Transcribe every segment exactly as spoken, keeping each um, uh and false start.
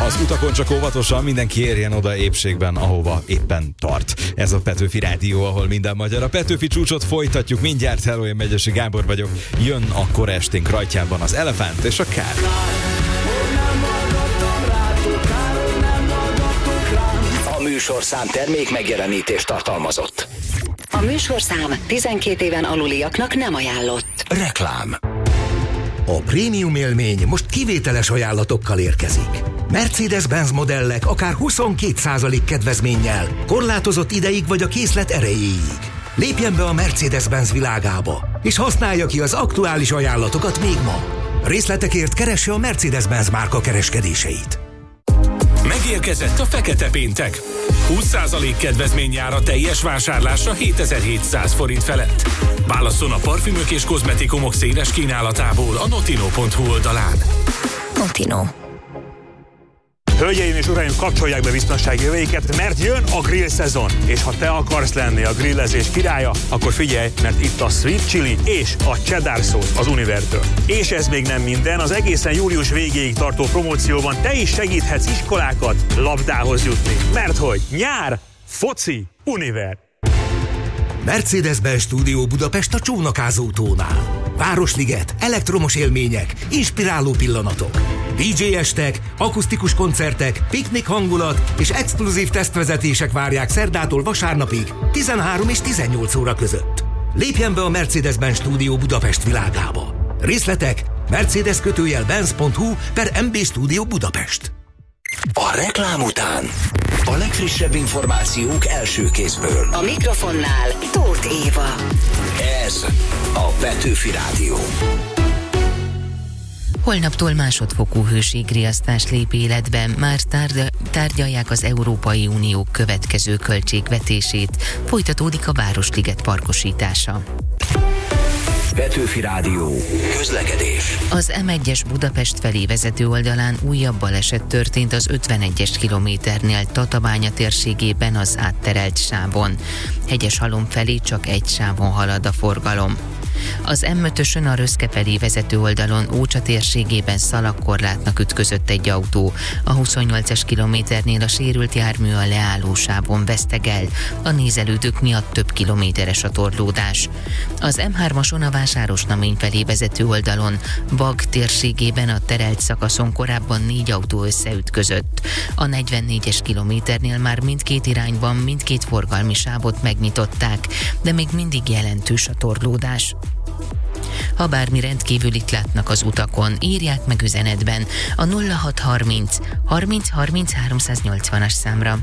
Az utakon csak óvatosan, mindenki érjen oda épségben, ahova éppen tart. Ez a Petőfi Rádió, ahol minden magyar. A Petőfi csúcsot folytatjuk mindjárt. Hello, én Megyesi Gábor vagyok. Jön a kora esténk rajtjában az Elefánt és a Kár. A műsorszám termék megjelenítést tartalmazott. A műsorszám tizenkét éven aluliaknak nem ajánlott. Reklám. A prémium élmény most kivételes ajánlatokkal érkezik. Mercedes-Benz modellek akár huszonkét százalék kedvezménnyel, korlátozott ideig vagy a készlet erejéig. Lépjen be a Mercedes-Benz világába, és használja ki az aktuális ajánlatokat még ma. Részletekért keresse a Mercedes-Benz márka kereskedéseit. Megérkezett a Fekete Péntek. húsz százalék kedvezmény jár a teljes vásárlásra hétezer-hétszáz forint felett. Válasszon a parfümök és kozmetikumok széles kínálatából a notino pont hu oldalán. Notino. Hölgyeim és uraim, kapcsolják be biztonsági öveiket, mert jön a grill szezon. És ha te akarsz lenni a grillezés királya, akkor figyelj, mert itt a sweet chili és a cheddar szósz az Univertől. És ez még nem minden, az egészen július végéig tartó promócióban te is segíthetsz iskolákat labdához jutni. Mert hogy nyár, foci, Univer. Mercedes-Benz Stúdió Budapest a Csónakázótónál. Városliget, elektromos élmények, inspiráló pillanatok. dé dzsé estek, akusztikus koncertek, piknik hangulat és exkluzív tesztvezetések várják szerdától vasárnapig tizenhárom és tizennyolc óra között. Lépjen be a Mercedes-Benz Stúdió Budapest világába. Részletek mercedes kötőjel benz pont hu per em bé Stúdió Budapest. A reklám után a legfrissebb információk első kézből. A mikrofonnál Tóth Éva. Ez a Petőfi Rádió. Holnaptól másodfokú hőségriasztás lép életbe, már tárgy- tárgyalják az Európai Unió következő költségvetését, folytatódik a Városliget parkosítása. Petőfi Rádió. Közlekedés. Az em egyes Budapest felé vezető oldalán újabb baleset történt az ötvenegyes kilométernél Tatabánya térségében az átterelt sávon. Hegyeshalom felé csak egy sávon halad a forgalom. Az em ötösön a Röszke felé vezető oldalon Ócsa térségében szalagkorlátnak ütközött egy autó. A huszonnyolcas kilométernél a sérült jármű a leállósávon vesztegel. A nézelődők miatt több kilométeres a torlódás. Az em hármason a Vásárosnamény felé vezető oldalon Bag térségében a terelt szakaszon korábban négy autó összeütközött. A negyvennégyes kilométernél már mindkét irányban mindkét forgalmi sávot megnyitották, de még mindig jelentős a torlódás. Ha bármi rendkívülit látnak az utakon, írják meg üzenetben a nulla hat harminc harminc harminc háromszáznyolcvanas számra.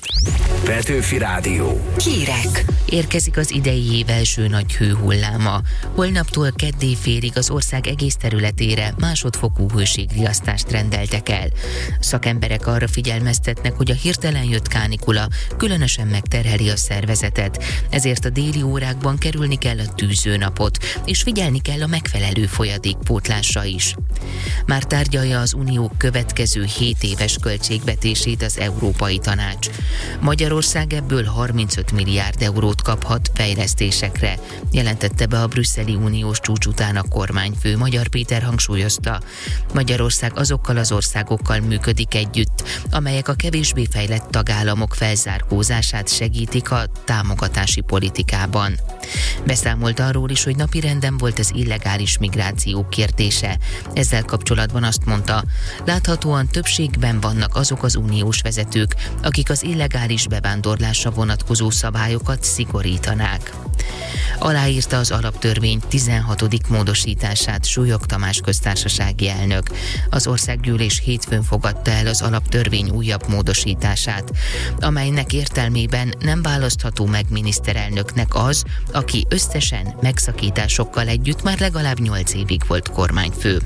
Petőfi Rádió. Hírek. Érkezik az idei év első nagy hőhulláma. Holnaptól keddé félig az ország egész területére másodfokú hőségriasztást rendeltek el. Szakemberek arra figyelmeztetnek, hogy a hirtelen jött kánikula különösen megterheli a szervezetet, ezért a déli órákban kerülni kell a tűzőnapot, és figyelni kell a megfelelő folyadékpótlásra is. Már tárgyalja az Unió következő hét éves költségvetését az Európai Tanács. Magyarország ebből harmincöt milliárd eurót kaphat fejlesztésekre, jelentette be a brüsszeli uniós csúcs után a kormányfő. Magyar Péter hangsúlyozta, Magyarország azokkal az országokkal működik együtt, amelyek a kevésbé fejlett tagállamok felzárkózását segítik a támogatási politikában. Beszámolt arról is, hogy napirenden volt az illegális migráció kérdése. Ezzel kapcsolatban azt mondta, láthatóan többségben vannak azok az uniós vezetők, akik az illegális bevándorlásra vonatkozó szabályokat szigorítanák. Aláírta az alaptörvény tizenhatodik módosítását Súlyog Tamás köztársasági elnök. Az országgyűlés hétfőn fogadta el az alaptörvény újabb módosítását, amelynek értelmében nem választható meg miniszterelnöknek az, aki összesen megszakításokkal együtt már legalább nyolc évig volt kormányfő.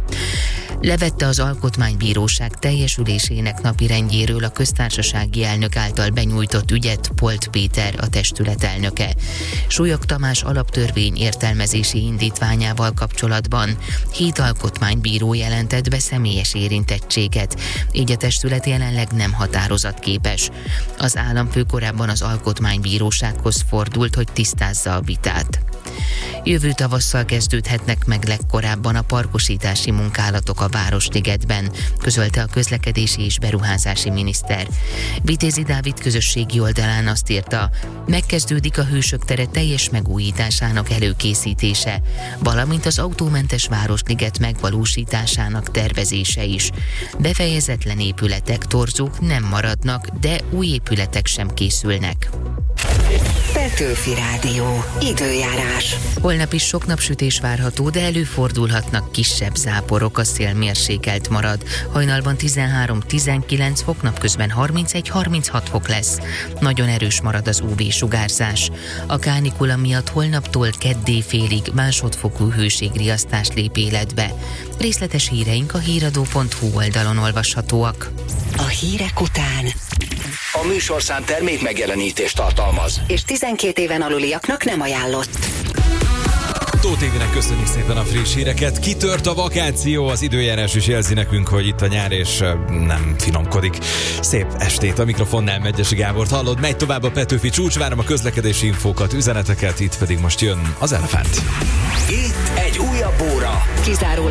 Levette az Alkotmánybíróság teljesülésének napirendjéről a köztársasági elnök által benyújtott ügyet Polt Péter, a testület elnöke. Súlyog Tamás alaptörvény értelmezési indítványával kapcsolatban hét alkotmánybíró jelentett be személyes érintettséget, így a testület jelenleg nem határozatképes. Az államfő korábban az Alkotmánybírósághoz fordult, hogy tisztázza a vitát. Jövő tavasszal kezdődhetnek meg legkorábban a parkosítási munkálatok a Városligetben, közölte a közlekedési és beruházási miniszter. Vitézi Dávid közösségi oldalán azt írta, megkezdődik a Hősök tere teljes megújításának előkészítése, valamint az autómentes Városliget megvalósításának tervezése is. Befejezetlen épületek, torzók nem maradnak, de új épületek sem készülnek. Petőfi Rádió. Időjárás. Holnap is sok napsütés várható, de előfordulhatnak kisebb záporok, a szél mérsékelt marad. Hajnalban tizenhárom-tizenkilenc fok, napközben harmincegy-harminchat fok lesz. Nagyon erős marad az ú vé-sugárzás. A kánikula miatt holnaptól keddé félig másodfokú hőségriasztás lép életbe. Részletes híreink a híradó pont hú oldalon olvashatóak. A hírek után A műsorszám termék megjelenítést tartalmaz. és tizenkét éven aluliaknak nem ajánlott. Tóth Évinek köszönjük szépen a friss híreket. Kitört a vakáció, az időjárás is jelzi nekünk, hogy itt a nyár és nem finomkodik. Szép estét, a mikrofonnál Megyesi Gábort hallod, megy tovább a Petőfi csúcs, várom a közlekedési infókat, üzeneteket, itt pedig most jön az Elefánt. Itt egy újabb óra. Kizárólag